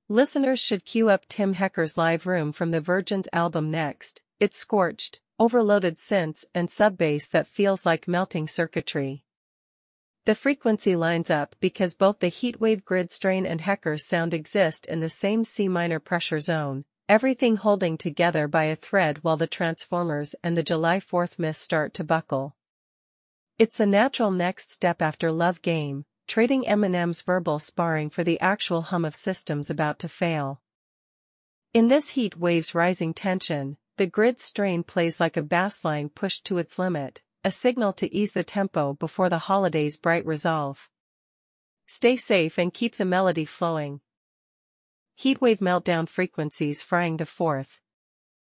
Listeners should cue up Tim Hecker's live room from the Virgin's album Next. It's scorched, overloaded synths and sub-bass that feels like melting circuitry. The frequency lines up because both the Heatwave grid strain and Hecker's sound exist in the same C minor pressure zone, everything holding together by a thread while the Transformers and the July 4th myth start to buckle. It's the natural next step after Love Game, trading Eminem's verbal sparring for the actual hum of systems about to fail. In this Heatwave's rising tension, the grid strain plays like a bassline pushed to its limit, a signal to ease the tempo before the holiday's bright resolve. Stay safe and keep the melody flowing. Heatwave meltdown frequencies frying the fourth.